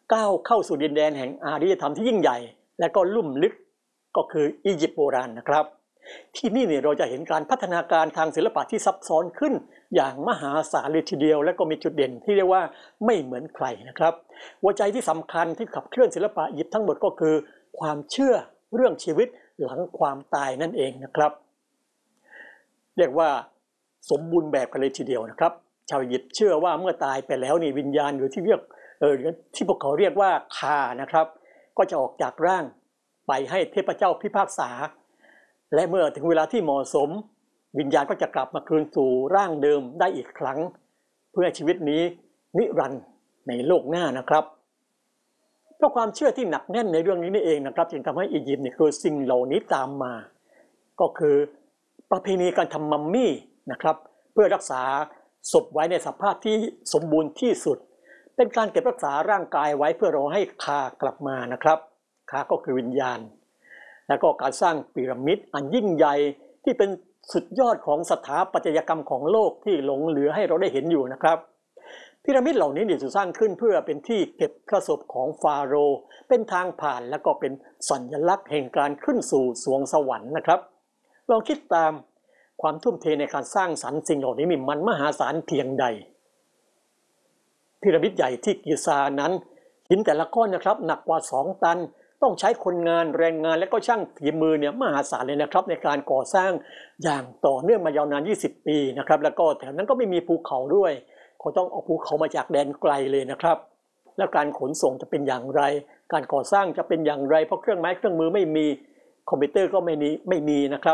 ก้าวเข้าสู่ดินแดนแห่งอารยธรรมที่ยิ่งใหญ่และก็ลุ่มลึกก็คืออียิปต์โบราณนะครับที่นี่เนี่ยเราจะเห็นการพัฒนาการทางศิลปะที่ซับซ้อนขึ้นอย่างมหาศาลเลยทีเดียวและก็มีจุดเด่นที่เรียกว่าไม่เหมือนใครนะครับหัวใจที่สำคัญที่ขับเคลื่อนศิลปะอียิปต์ทั้งหมดก็คือความเชื่อเรื่องชีวิตหลังความตายนั่นเองนะครับเรียกว่าสมบูรณ์แบบกันเลยทีเดียวนะครับชาวอียิปต์เชื่อว่าเมื่อตายไปแล้วนี่วิญญาณหรือที่เรียกที่พวกเขาเรียกว่าคานะครับก็จะออกจากร่างไปให้เทพเจ้าพิพากษาและเมื่อถึงเวลาที่เหมาะสมวิญญาณก็จะกลับมาคืนสู่ร่างเดิมได้อีกครั้งเพื่อชีวิตนี้นิรันดร์ในโลกหน้านะครับเพราะความเชื่อที่หนักแน่นในเรื่องนี้นี่เองนะครับจึงทำให้อียิปต์เนี่ยคือสิ่งเหล่านี้ตามมาก็คือประเพณีการทำมัมมี่นะครับเพื่อรักษาศพไว้ในสภาพที่สมบูรณ์ที่สุดเป็นการเก็บรักษาร่างกายไว้เพื่อรอให้คากลับมานะครับคาก็คือวิญญาณแล้วก็การสร้างพีระมิดอันยิ่งใหญ่ที่เป็นสุดยอดของสถาปัตยกรรมของโลกที่หลงเหลือให้เราได้เห็นอยู่นะครับพีระมิดเหล่านี้ถูกสร้างขึ้นเพื่อเป็นที่เก็บพระศพของฟาโรห์เป็นทางผ่านและก็เป็นสัญลักษณ์แห่งการขึ้นสู่สวงสวรรค์นะครับลองคิดตามความทุ่มเทในการสร้างสรรค์สิ่งเหล่านี้มันมหาศาลเพียงใดพีระมิดใหญ่ที่กิซานั้นหินแต่ละก้อนนะครับหนักกว่า2 ตันต้องใช้คนงานแรงงานและก็ช่างฝีมือเนี่ยมหาศาลเลยนะครับในการก่อสร้างอย่างต่อเนื่องมายาวนาน20 ปีนะครับแล้วก็แถวนั้นก็ไม่มีภูเขาด้วยเขาต้องเอาภูเขามาจากแดนไกลเลยนะครับแล้วการขนส่งจะเป็นอย่างไรการก่อสร้างจะเป็นอย่างไรเพราะเครื่องไม้เครื่องมือไม่มีคอมพิวเตอร์ก็ไม่มีนะครับ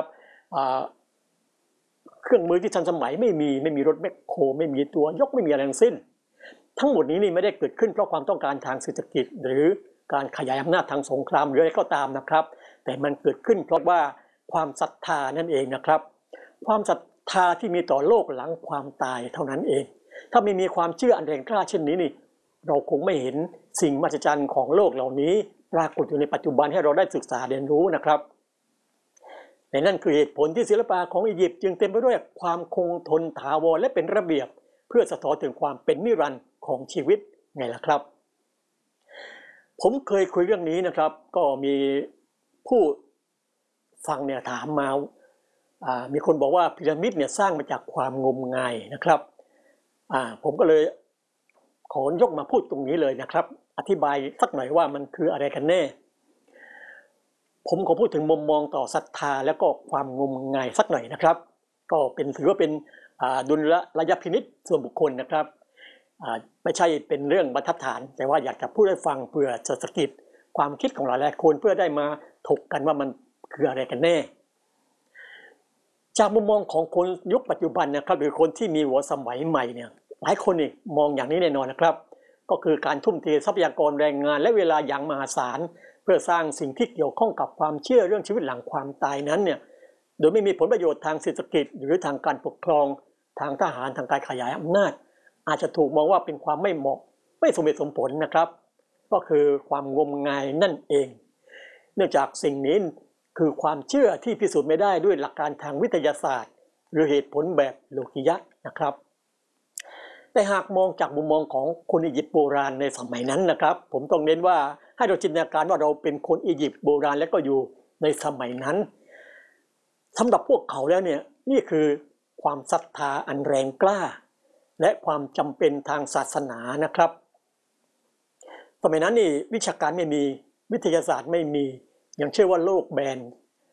เครื่องมือที่ทันสมัยไม่มีรถแมคโครไม่มีตัวยกไม่มีอะไรทั้งสิ้นทั้งหมดนี้ไม่ได้เกิดขึ้นเพราะความต้องการทางเศรษฐกิจหรือการขยายอำนาจทางสงครามหรืออะไรก็ตามนะครับแต่มันเกิดขึ้นเพราะว่าความศรัทธานั่นเองนะครับความศรัทธาที่มีต่อโลกหลังความตายเท่านั้นเองถ้าไม่มีความเชื่ออันแรงกล้าเช่นนี้นี่เราคงไม่เห็นสิ่งมหัศจรรย์ของโลกเหล่านี้ปรากฏอยู่ในปัจจุบันให้เราได้ศึกษาเรียนรู้นะครับและนั่นคือเหตุผลที่ศิลปะของอียิปต์จึงเต็มไปด้วยความคงทนถาวรและเป็นระเบียบเพื่อสะท้อนถึงความเป็นนิรันดร์ของชีวิตไงล่ะครับผมเคยคุยเรื่องนี้นะครับก็มีผู้ฟังเนี่ยถามมามีคนบอกว่าพีระมิดเนี่ยสร้างมาจากความงมงายนะครับผมก็เลยขอยกมาพูดตรงนี้เลยนะครับอธิบายสักหน่อยว่ามันคืออะไรกันแน่ผมขอพูดถึงมุมมองต่อศรัทธาและก็ความงมงายสักหน่อยนะครับก็ถือว่าเป็นดุลยพินิจส่วนบุคคลนะครับไม่ใช่เป็นเรื่องบรรทัดฐานแต่ว่าอยากจะพูดให้ฟังเพื่อจะสะกิดความคิดของหลายๆคนเพื่อได้มาถกกันว่ามันคืออะไรกันแน่จากมุมมองของคนยุคปัจจุบันนะครับหรือคนที่มีหัวสมัยใหม่เนี่ยหลายคนนี่มองอย่างนี้แน่นอนนะครับก็คือการทุ่มเททรัพยากรแรงงานและเวลาอย่างมหาศาลเพื่อสร้างสิ่งที่เกี่ยวข้องกับความเชื่อเรื่องชีวิตหลังความตายนั้นเนี่ยโดยไม่มีผลประโยชน์ทางเศรษฐกิจหรือทางการปกครองทางทหารทางการขยายอำนาจอาจจะถูกมองว่าเป็นความไม่เหมาะไม่สมเหตุสมผลนะครับก็คือความงมงายนั่นเองเนื่องจากสิ่งนี้คือความเชื่อที่พิสูจน์ไม่ได้ด้วยหลักการทางวิทยาศาสตร์หรือเหตุผลแบบโลกิยะนะครับแต่หากมองจากมุมมองของคนอียิปต์โบราณในสมัยนั้นนะครับผมต้องเน้นว่าให้เราจินตนาการว่าเราเป็นคนอียิปต์โบราณและก็อยู่ในสมัยนั้นสำหรับพวกเขาแล้วเนี่ยนี่คือความศรัทธาอันแรงกล้าและความจำเป็นทางศาสนานะครับสมัยนั้นนี่วิชาการไม่มีวิทยาศาสตร์ไม่มีอย่างเชื่อว่าโลกแบน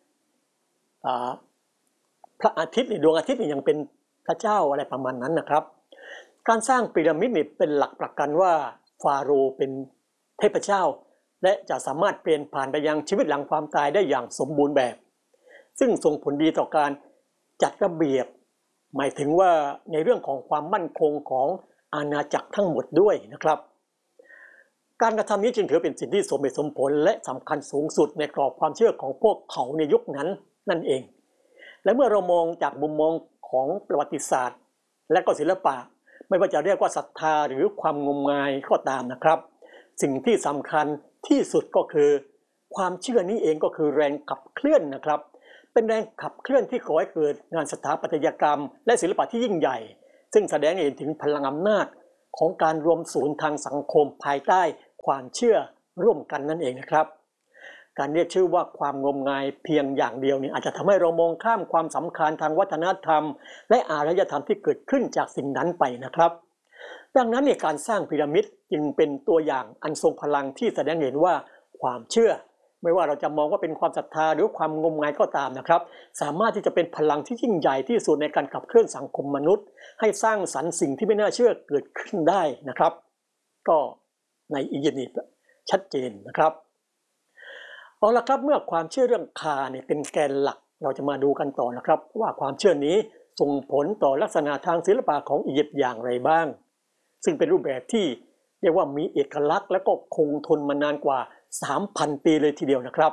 พระอาทิตย์ดวงอาทิตย์ยังเป็นพระเจ้าอะไรประมาณนั้นนะครับการสร้างพีระมิดนี่เป็นหลักประกันว่าฟาโรห์เป็นเทพเจ้าและจะสามารถเปลี่ยนผ่านไปยังชีวิตหลังความตายได้อย่างสมบูรณ์แบบซึ่งส่งผลดีต่อการจัดระเบียบหมายถึงว่าในเรื่องของความมั่นคงของอาณาจักรทั้งหมดด้วยนะครับการกระทำนี้จึงถือเป็นสิ่งที่สมเหตุสมผลและสำคัญสูงสุดในกรอบความเชื่อของพวกเขาในยุคนั้นนั่นเองและเมื่อเรามองจากมุมมองของประวัติศาสตร์และก็ศิลปะไม่ว่าจะเรียกว่าศรัทธาหรือความงมงายก็ตามนะครับสิ่งที่สำคัญที่สุดก็คือความเชื่อนี้เองก็คือแรงขับเคลื่อนนะครับเป็นแรงขับเคลื่อนที่ก่อให้เกิดงานสถาปัตยกรรมและศิลปะที่ยิ่งใหญ่ซึ่งแสดงให้เห็นถึงพลังอำนาจของการรวมศูนย์ทางสังคมภายใต้ความเชื่อร่วมกันนั่นเองนะครับการเรียกชื่อว่าความงมงายเพียงอย่างเดียวอาจจะทำให้เรามองข้ามความสำคัญทางวัฒนธรรมและอารยธรรมที่เกิดขึ้นจากสิ่งนั้นไปนะครับดังนั้นการสร้างพีระมิดจึงเป็นตัวอย่างอันทรงพลังที่แสดงเห็นว่าความเชื่อไม่ว่าเราจะมองว่าเป็นความศรัทธาหรือความงมงายก็ตามนะครับสามารถที่จะเป็นพลังที่ยิ่งใหญ่ที่สุดในการขับเคลื่อนสังคมมนุษย์ให้สร้างสรรค์สิ่งที่ไม่น่าเชื่อเกิดขึ้นได้นะครับก็ในอียิปต์นี่ชัดเจนนะครับเอาละครับเมื่อความเชื่อเรื่องคาเป็นแกนหลักเราจะมาดูกันต่อนะครับว่าความเชื่อนี้ส่งผลต่อลักษณะทางศิลปะของอียิปต์อย่างไรบ้างซึ่งเป็นรูปแบบที่เรียกว่ามีเอกลักษณ์และก็คงทนมานานกว่า 3,000 ปีเลยทีเดียวนะครับ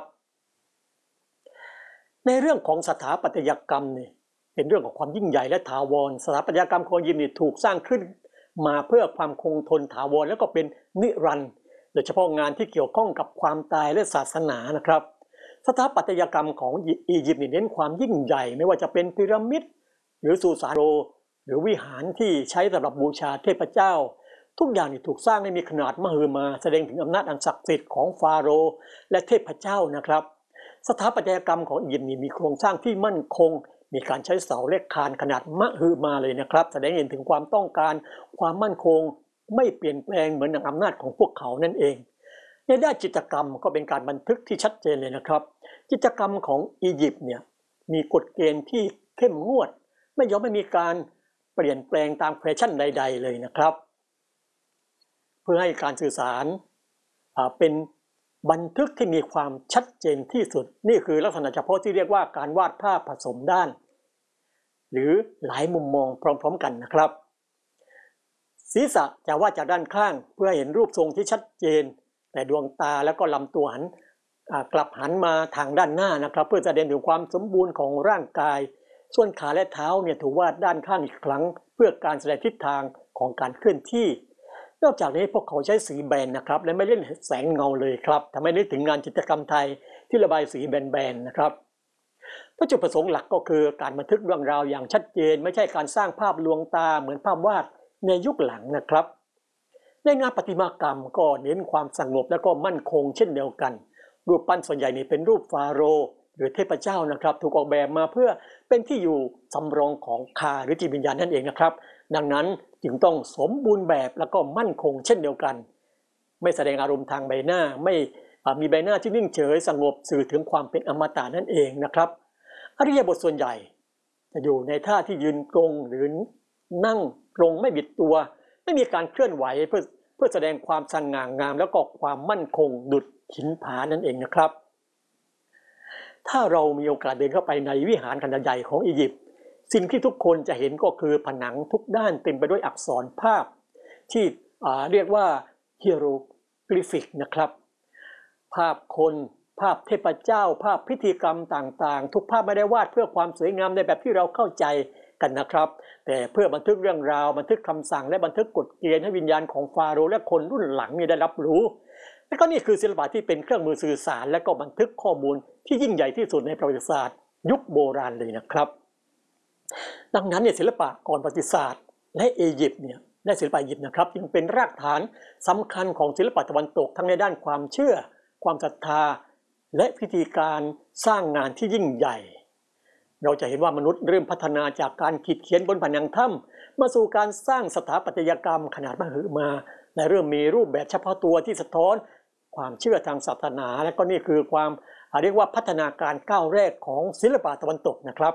ในเรื่องของสถาปัตยกรรมเป็นเรื่องของความยิ่งใหญ่และถาวรสถาปัตยกรรมของอียิปต์ถูกสร้างขึ้นมาเพื่อความคงทนถาวรและก็เป็นนิรันดร์โดยเฉพาะงานที่เกี่ยวข้องกับความตายและศาสนานะครับสถาปัตยกรรมของอียิปต์เน้นความยิ่งใหญ่ไม่ว่าจะเป็นพีระมิดหรือสุสานหรือวิหารที่ใช้สำหรับบูชาเทพเจ้าทุกอย่างถูกสร้างให้มีขนาดมหึมาแสดงถึงอำนาจอันศักดิ์สิทธิ์ของฟาโรห์และเทพเจ้านะครับสถาปัตยกรรมของอียิปต์มีโครงสร้างที่มั่นคงมีการใช้เสาและคานขนาดมหึมาเลยนะครับแสดงเห็นถึงความต้องการความมั่นคงไม่เปลี่ยนแปลงเหมือนอำนาจของพวกเขานั่นเองในด้านจิตรกรรมก็เป็นการบันทึกที่ชัดเจนเลยนะครับจิตรกรรมของอียิปต์มีกฎเกณฑ์ที่เข้มงวดไม่ยอมให้มีการเปลี่ยนแปลงตามแฟชั่นใดๆเลยนะครับเพื่อให้การสื่อสารเป็นบันทึกที่มีความชัดเจนที่สุดนี่คือลักษณะเฉพาะที่เรียกว่าการวาดภาพผสมด้านหรือหลายมุมมองพร้อมๆกันนะครับศีรษะจะวาดจากด้านข้างเพื่อเห็นรูปทรงที่ชัดเจนแต่ดวงตาแล้วก็ลำตัวกลับหันมาทางด้านหน้านะครับเพื่อแสดงถึงความสมบูรณ์ของร่างกายส่วนขาและเท้าถูกวาดด้านข้างอีกครั้งเพื่อการแสดงทิศทางของการเคลื่อนที่นอกจากนี้พวกเขาใช้สีแบนนะครับและไม่เล่นแสงเงาเลยครับทำให้นึกถึงงานจิตรกรรมไทยที่ระบายสีแบนๆนะครับจุดประสงค์หลักก็คือการบันทึกเรื่องราวอย่างชัดเจนไม่ใช่การสร้างภาพลวงตาเหมือนภาพวาดในยุคหลังนะครับในงานประติมากรรมก็เน้นความสงบและก็มั่นคงเช่นเดียวกันรูปปั้นส่วนใหญ่เป็นรูปฟาโรห์หรือเทพเจ้านะครับถูกออกแบบมาเพื่อเป็นที่อยู่สำรองของคาหรือจิตวิญญาณนั่นเองนะครับดังนั้นจึงต้องสมบูรณ์แบบแล้วก็มั่นคงเช่นเดียวกันไม่แสดงอารมณ์ทางใบหน้าไม่มีใบหน้าที่นิ่งเฉยสงบสื่อถึงความเป็นอมตะนั่นเองนะครับอริยบทส่วนใหญ่จะอยู่ในท่าที่ยืนตรงหรือนั่งตรงไม่บิดตัวไม่มีการเคลื่อนไหวเพื่อแสดงความสง่างามแล้วก็ความมั่นคงดุจหินผานั่นเองนะครับถ้าเรามีโอกาสเดินเข้าไปในวิหารขนาดใหญ่ของอียิปต์สิ่งที่ทุกคนจะเห็นก็คือผนังทุกด้านเต็มไปด้วยอักษรภาพที่เรียกว่าฮีโรกลิฟิกนะครับภาพคนภาพเทพเจ้าภาพพิธีกรรมต่างๆทุกภาพไม่ได้วาดเพื่อความสวยงามในแบบที่เราเข้าใจกันนะครับแต่เพื่อบันทึกเรื่องราวบันทึกคำสั่งและบันทึกกฎเกณฑ์ให้วิญญาณของฟาโรห์และคนรุ่นหลังได้รับรู้และก็นี่คือศิลปะที่เป็นเครื่องมือสื่อสารและก็บันทึกข้อมูลที่ยิ่งใหญ่ที่สุดในประวัติศาสตร์ยุคโบราณเลยนะครับดังนั้นศิลปะก่อนประวัติศาสตร์และอียิปต์และศิลปะอียิปต์นะครับจึงเป็นรากฐานสำคัญของศิลปะตะวันตกทั้งในด้านความเชื่อความศรัทธาและพิธีการสร้างงานที่ยิ่งใหญ่เราจะเห็นว่ามนุษย์เริ่มพัฒนาจากการขีดเขียนบนผนังถ้ำมาสู่การสร้างสถาปัตยกรรมขนาดมหึมาและเริ่มมีรูปแบบเฉพาะตัวที่สะท้อนความเชื่อทางศาสนาและก็นี่คือความเรียกว่าพัฒนาการก้าวแรกของศิลปะตะวันตกนะครับ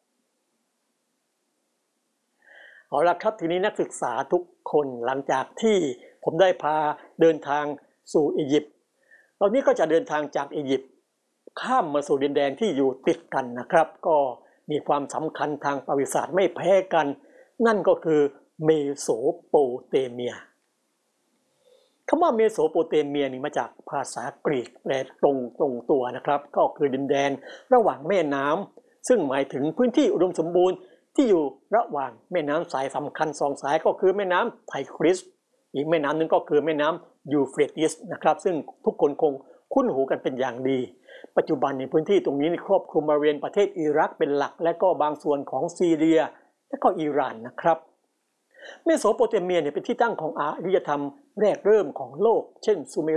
เอาละครับทีนี้นักศึกษาทุกคนหลังจากที่ผมได้พาเดินทางสู่อียิปต์ตอนนี้ก็จะเดินทางจากอียิปต์ข้ามมาสู่ดินแดนที่อยู่ติดกันนะครับก็มีความสำคัญทางประวัติศาสตร์ไม่แพ้กันนั่นก็คือเมโสโปเตเมียคำว่าเมโสโปเตเมียมาจากภาษากรีกแปลตรงตัวนะครับก็คือดินแดนระหว่างแม่น้ำซึ่งหมายถึงพื้นที่อุดมสมบูรณ์ที่อยู่ระหว่างแม่น้ำสายสำคัญ2สายก็คือแม่น้ำไทกริสอีกแม่น้ำนึงก็คือแม่น้ำยูเฟรติสนะครับซึ่งทุกคนคงคุ้นหูกันเป็นอย่างดีปัจจุบันในพื้นที่ตรงนี้ครอบคลุมบริเวณประเทศอิรักเป็นหลักและก็บางส่วนของซีเรียและก็อิหร่านนะครับเมโสโปเตเมียเนี่ยเป็นที่ตั้งของอารยธรรมแรกเริ่มของโลกเช่นซูเม